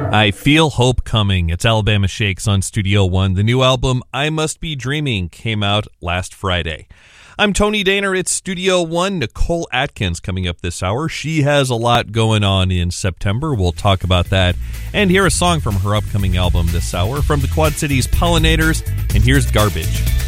I Feel Hope Coming. It's Alabama Shakes on Studio One. The new album, I Must Be Dreaming, came out last Friday. I'm Tony Daner. It's Studio One. Nicole Atkins coming up this hour. She has a lot going on in September. We'll talk about that and hear a song from her upcoming album this hour from the Quad Cities Pollinators. And here's Garbage.